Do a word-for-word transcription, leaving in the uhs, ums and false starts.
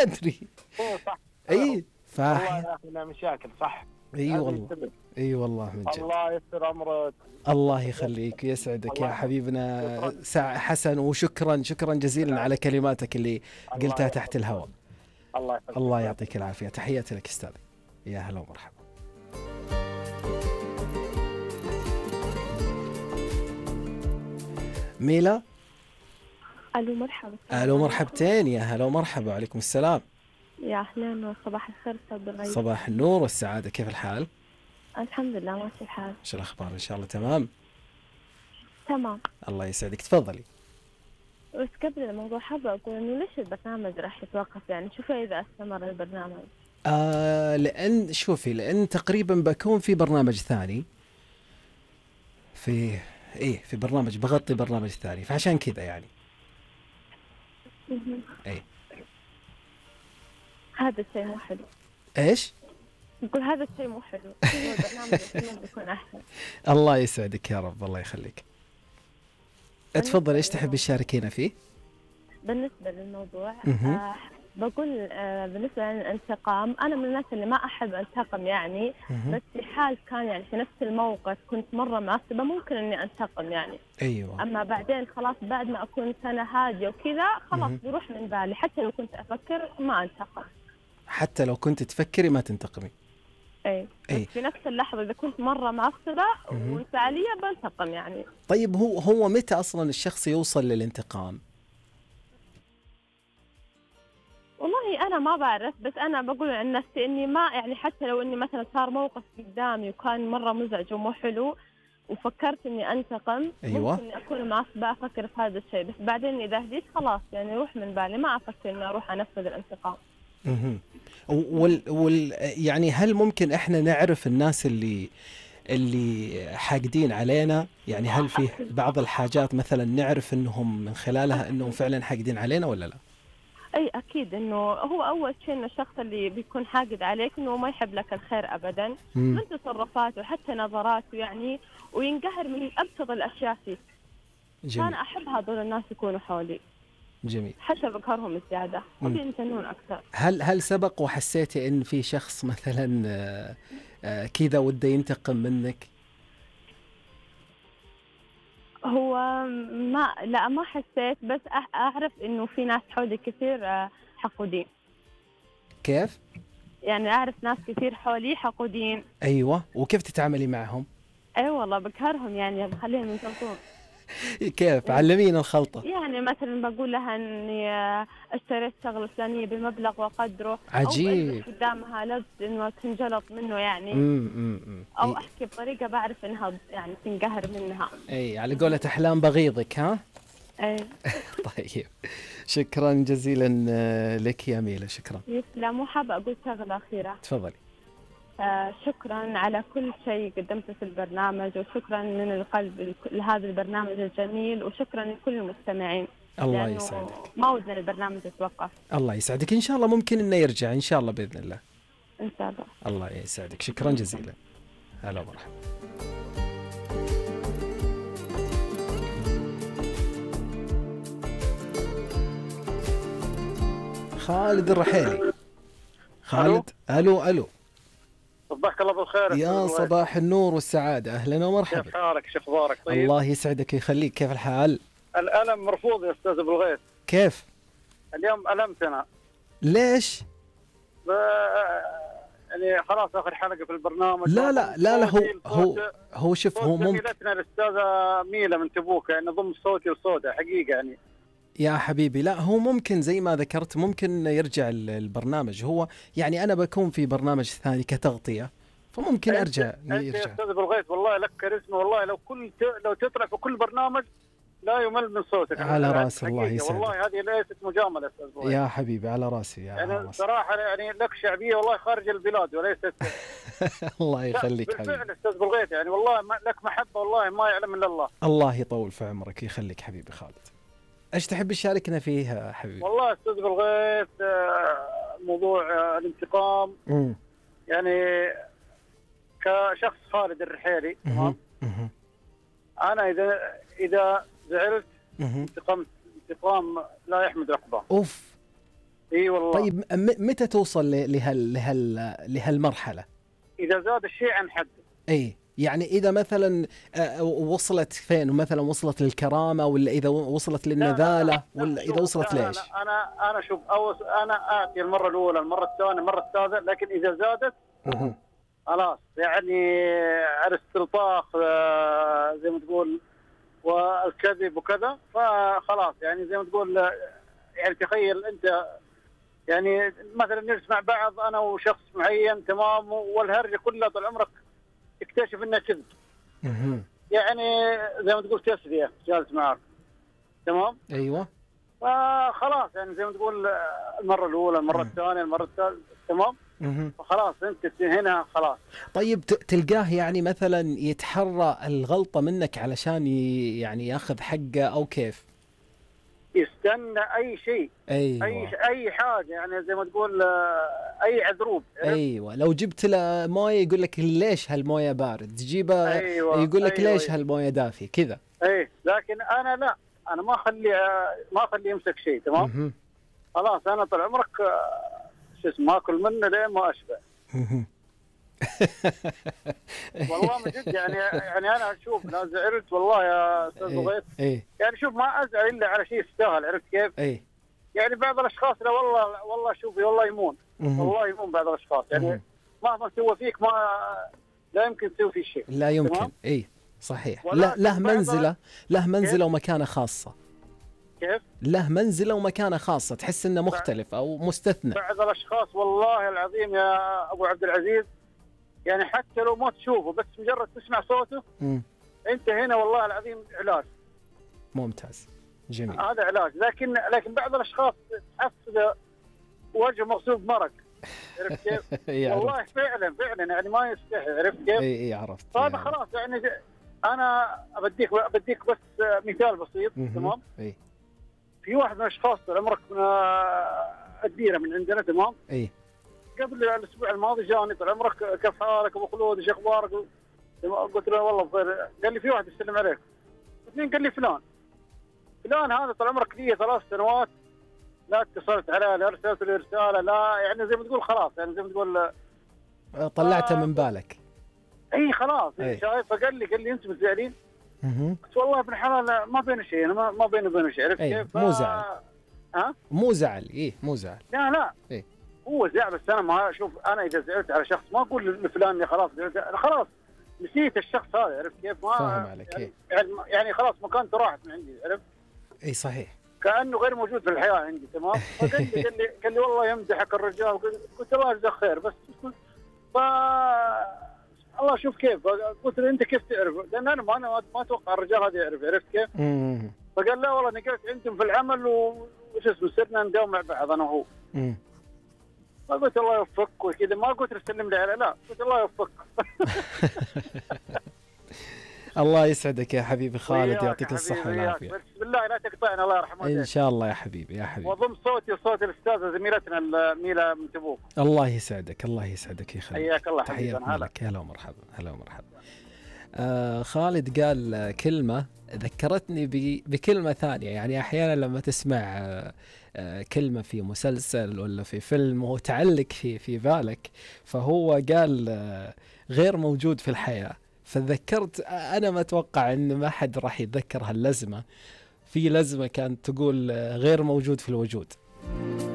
أدري. هو صح. اي والله يا اخي لنا مشاكل صح. اي والله اي والله من جد. الله يستر امرك. الله يخليك يسعدك يا حبيبنا سع حسن، وشكرا شكرا جزيلا على كلماتك اللي قلتها تحت الهواء. الله يحفظك. الله يعطيك العافية. تحياتي لك استاذي. يا هلا ومرحبا. ميلا. الو مرحبا. الو مرحبتين. يا هلا ومرحبا. وعليكم السلام. يا اهلين وصباح الخير استاذ الغيث. صباح النور والسعادة. كيف الحال؟ الحمد لله ماشي الحال. شو الاخبار؟ ان شاء الله تمام. تمام. الله يسعدك. تفضلي. بس قبل الموضوع حابة أقول إنه ليش البرنامج راح يتوقف؟ يعني شوفي إذا استمر البرنامج. آه لأن شوفي لأن تقريبا بكون في برنامج ثاني، في إيه في برنامج بغطي برنامج ثاني، فعشان كذا يعني. إيه هذا الشيء مو حلو. إيش؟ نقول هذا الشيء مو حلو. البرنامج بيكون أحسن. الله يسعدك يا رب. الله يخليك. اتفضل. إيش تحب تشاركينا فيه؟ بالنسبة للموضوع آه بقول آه بالنسبة للانتقام، أنا من الناس اللي ما أحب أنتقم يعني، بس في حال كان يعني في نفس الموقف كنت مرة معصبة ممكن إني أنتقم يعني. أيوة. أما بعدين خلاص بعد ما أكون سنة هادية وكذا خلاص بيروح من بالي، حتى لو كنت أفكر ما أنتقم. حتى لو كنت تفكري ما تنتقمي. أي. أي. في نفس اللحظة إذا كنت مرة معصبة وانفعالية بنتقم يعني. طيب هو هو متى أصلا الشخص يوصل للانتقام؟ والله أنا ما بعرف، بس أنا بقول عن نفسي إني ما يعني حتى لو إني مثلا صار موقف قدامي وكان مرة مزعج ومو حلو وفكرت إني أنتقم، أيوة. ممكن أكون معصبة أفكر في هذا الشيء، بس بعدين إذا هديت خلاص يعني روح من بالي، ما أفكر إني أروح أنفذ الانتقام. اها. وال وال يعني هل ممكن إحنا نعرف الناس اللي اللي حاقدين علينا؟ يعني هل في بعض الحاجات مثلا نعرف إنهم من خلالها إنهم فعلا حاقدين علينا ولا لا؟ أي أكيد إنه هو أول شيء إنه الشخص اللي بيكون حاقد عليك إنه ما يحب لك الخير أبدا مم. من تصرفاته حتى نظراته يعني، وينقهر من أبسط الأشياء فيك. جميل. أنا أحب هذول الناس يكونوا حولي. جميل. حتى بقهرهم الزيادة وبينتنون أكثر. هل هل سبق وحسيتي إن في شخص مثلا آه آه كذا وده ينتقم منك؟ هو ما لا ما حسيت، بس أعرف إنه في ناس حولي كثير حقودين. كيف؟ يعني أعرف ناس كثير حولي حقودين. أيوة. وكيف تتعاملي معهم؟ أي أيوة والله بقهرهم يعني بخليهم ينطلقون. كيف؟ علمينا الخلطة. يعني مثلا بقول لها إني اشتريت شغلة فلانية بمبلغ وقدره. عجيب. أو قدامها لبس إنه تنجلط منه يعني. مم مم. أو أحكي بطريقة بعرف إنها يعني تنقهر منها. أي على قولة أحلام بغيضك ها؟ أي. طيب شكرا جزيلا لك يا ميلا. شكرا. لا مو حابة أقول شغلة أخيرة. تفضلي. آه شكرا على كل شيء قدمته في البرنامج، وشكرا من القلب لهذا البرنامج الجميل، وشكرا لكل المستمعين. الله يسعدك. ما ودنا البرنامج يتوقف. الله يسعدك. إن شاء الله ممكن إنه يرجع إن شاء الله بإذن الله. إن شاء الله. الله يسعدك. شكرا جزيلا. هلا ومرحبا. خالد الرحيلي. خالد. ألو ألو. صباحك الله بالخير. يا صباح النور والسعادة. أهلا ومرحبا. كيف حالك؟ شو أخبارك؟ طيب. الله يسعدك ويخليك. كيف الحال؟ الألم مرفوض يا أستاذ أبو الغيث. كيف؟ اليوم ألمت أنا. ليش؟ ب... يعني خلاص آخر حلقة في البرنامج. لا لا لا لا هو هو هو شوف هو ممكن. زميلتنا الأستاذة ميلا من تبوك يعني ضم صوتي وصوتها حقيقة يعني. يا حبيبي لا هو ممكن زي ما ذكرت ممكن يرجع البرنامج. هو يعني أنا بكون في برنامج ثاني كتغطية فممكن أرجع. أنت يا أستاذ أبو الغيث والله لك كاريزما والله لو كل ت... لو تطلع في كل برنامج لا يمل من صوتك. على راسي. الله يسعدك. والله هذه ليست مجاملة أستاذ أبو الغيث. يا حبيبي على راسي. يا يعني صراحة يعني لك شعبية والله خارج البلاد وليست. الله يخليك حبيبي. بالفعل أستاذ أبو الغيث يعني والله ما لك محبة والله ما يعلم إلا الله. الله يطول في عمرك يخليك حبيبي خالد. ايش تحب تشاركنا فيه حبيبي؟ والله استاذ بالغيث موضوع الانتقام م. يعني كشخص خالد الرحيلي تمام. انا اذا اذا زعلت انتقمت انتقام لا يحمد عقباه. اوف اي والله. طيب م- متى توصل ل- لهال لهال لهالمرحلة؟ اذا زاد الشيء عن حده. اي يعني اذا مثلا آه، وصلت فين، مثلا وصلت للكرامة، ولا اذا وصلت للنذالة، ولا اذا وصلت لا ليش؟ لا انا انا شوف أوس انا اتي المره الاولى المره الثانيه المره الثالثه، لكن اذا زادت مه. خلاص يعني على استلطاف آه، زي ما تقول والكذب وكذا، فخلاص يعني زي ما تقول آه، يعني تخيل انت يعني مثلا نجلس مع بعض انا وشخص معين تمام، والهرجه كلها طول عمرك تكتشف انها كذب. مه. يعني زي ما تقول تسليه جالس معك تمام. ايوه. فخلاص يعني زي ما تقول آه، المره الاولى المره الثانيه المره الثالثه تمام. مه. فخلاص انت هنا خلاص. طيب ت- تلقاه يعني مثلا يتحرى الغلطة منك علشان ي- يعني ياخذ حقه، او كيف؟ يستنى اي شيء. ايوه اي ش- اي حاجه يعني زي ما تقول آه، اي عذروب. ايوه. لو جبت له مويه يقول لك ليش هالمويه بارد، تجيبه أيوة. يقول لك أيوة. ليش أيوة. هالمويه دافيه كذا. اي لكن انا لا، انا ما اخلي آه، ما اخلي يمسك شيء تمام. مه. خلاص انا طول عمرك آه، شو اسمه اكل منه لين ما اشبع. مه. والله من جد يعني يعني انا اشوف لو زعلت والله يا استاذ ايه بغيث ايه يعني شوف ما ازعل الا على شيء يستاهل، عرفت كيف؟ ايه يعني بعض الاشخاص لا والله والله شوفي والله يمون مه. والله يمون بعض الاشخاص مه. يعني مهما سوى فيك ما لا يمكن تسوي فيه شيء. لا يمكن. تمام؟ ايه صحيح. ولكن له له بعض- منزله له منزله كيف؟ ومكانه خاصه. كيف؟ له منزله ومكانه خاصه، تحس انه مختلف او مستثنى. بعض الاشخاص والله العظيم يا ابو عبد العزيز يعني حتى لو ما تشوفه بس مجرد تسمع صوته مم. انت هنا والله العظيم علاج. ممتاز جميل. هذا علاج. لكن لكن بعض الاشخاص تحس وجهه مغسول مرق، عرفت كيف؟ اي والله عرفت. فعلا فعلا يعني ما يستحي، عرفت كيف؟ اي اي عرفت. فهذا إي خلاص يعني انا بديك بديك بس مثال بسيط مهم. تمام. اي في واحد من الاشخاص طول عمرك من الديره من عندنا تمام. اي قبل الاسبوع الماضي جاني طول عمرك كيف حالك ابو خلود ايش اخبارك؟ قلت له والله بخير. قال لي في واحد يسلم عليك. اثنين قال لي فلان فلان هذا طول عمرك لي ثلاث سنوات لا اتصلت عليه لا ارسلت له رساله لا يعني زي ما تقول خلاص يعني زي ما تقول طلعته آه. من بالك. اي خلاص أي. شايف. فقال لي قال لي انتم متزعلين؟ مهم. قلت والله ابن حلال ما بين شيء انا ما, ما بيني وبينه شيء، عرفت أي، كيف؟ مو ف- زعل. ها؟ مو زعل. ايه مو زعل. لا لا إيه. هو زعل بس انا ما اشوف. انا اذا زعلت على شخص ما اقول لفلان خلاص زعلت، أنا خلاص نسيت الشخص هذا، عرفت كيف؟ ما فاهم عليك. يعني, إيه. يعني, يعني خلاص مكانته راحت من عندي، عرفت؟ اي صحيح. كانه غير موجود في الحياه عندي تمام. فقال لي قال لي قال لي والله يمدحك الرجال. قلت الله يجزاه خير بس ف الله شوف كيف. قلت له انت كيف تعرف؟ لان انا ما انا ما اتوقع الرجال هذا يعرف، عرفت كيف؟ مم. فقال لا والله نقلت عندهم في العمل وش اسمه صرنا نداوم مع بعض انا وهو. مم. فقلت الله يوفقك وكذا، ما قلت له سلم لي عليه لا، قلت الله يوفقك. الله يسعدك يا حبيبي خالد، وياك يعطيك يا الصحة حبيبي، وياك. والعافية. بس بالله لا تقطعنا الله يرحمه. إن شاء الله يا حبيبي يا حبيبي. وضم صوتي وصوت الاستاذه زميلتنا ميلا من تبوك. الله يسعدك الله يسعدك يا خالد. حياك الله حبيبي. تحياتنا هلا لك. هلا ومرحبا هلا ومرحبا. آه خالد قال آه، كلمة ذكرتني ب- بكلمة ثانية. يعني أحيانا لما تسمع آه، آه، كلمة في مسلسل ولا في فيلم وتعلق في في بالك، فهو قال آه، غير موجود في الحياة. فذكرت آه، أنا ما أتوقع إن ما حد راح يتذكر هاللزمة. في لزمة كانت تقول آه، غير موجود في الوجود.